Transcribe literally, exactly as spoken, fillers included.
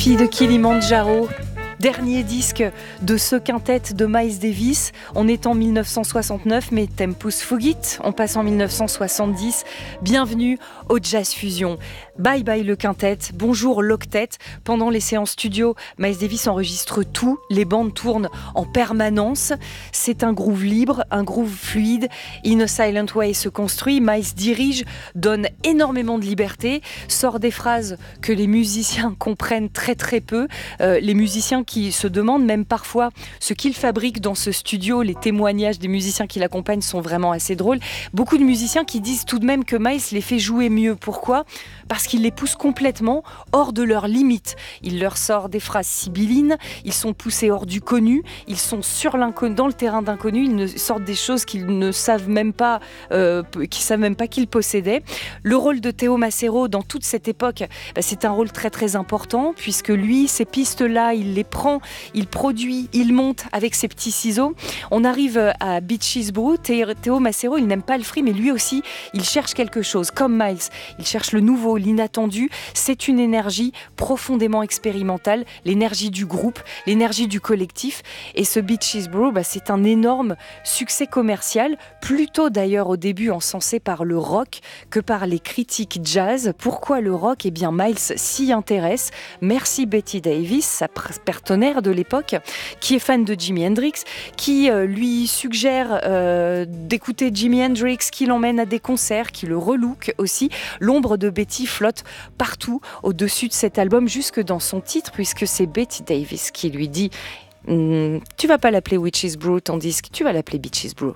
Filles de Kilimandjaro, dernier disque de ce quintet de Miles Davis. On est en mille neuf cent soixante-neuf, mais Tempus Fugit, on passe en mille neuf cent soixante-dix. Bienvenue au Jazz Fusion. Bye bye le quintet, bonjour l'octet. Pendant les séances studio, Miles Davis enregistre tout, les bandes tournent en permanence. C'est un groove libre, un groove fluide. In a Silent Way se construit, Miles dirige, donne énormément de liberté, sort des phrases que les musiciens comprennent très très peu. Euh, les musiciens qui se demandent même parfois ce qu'il fabrique dans ce studio. Les témoignages des musiciens qui l'accompagnent sont vraiment assez drôles. Beaucoup de musiciens qui disent tout de même que Miles les fait jouer mieux. Pourquoi ? Parce qu'il les pousse complètement hors de leurs limites. Il leur sort des phrases sibyllines, ils sont poussés hors du connu, ils sont sur l'inconnu, dans le terrain d'inconnu, ils ne sortent des choses qu'ils ne savent même pas, euh, qu'ils savent même pas qu'ils possédaient. Le rôle de Théo Macero dans toute cette époque, bah, c'est un rôle très très important puisque lui, ces pistes-là, il les prend, il produit, il monte avec ses petits ciseaux. On arrive à Beaches Brew. Théo Macero, il n'aime pas le free, mais lui aussi, il cherche quelque chose. Comme Miles, il cherche le nouveau, l'inattendu. C'est une énergie profondément expérimentale, l'énergie du groupe, l'énergie du collectif. Et ce Beaches Brew, bah, c'est un énorme succès commercial, plutôt d'ailleurs au début encensé par le rock que par les critiques jazz. Pourquoi le rock ? Eh bien, Miles s'y intéresse. Merci Betty Davis, sa partenaire de l'époque, qui est fan de Jimi Hendrix, qui euh, lui suggère euh, d'écouter Jimi Hendrix, qui l'emmène à des concerts, qui le relook aussi. L'ombre de Betty flotte partout au-dessus de cet album, jusque dans son titre, puisque c'est Betty Davis qui lui dit mm, « Tu vas pas l'appeler Witch's Brew ton disque, tu vas l'appeler Beaches Brew ».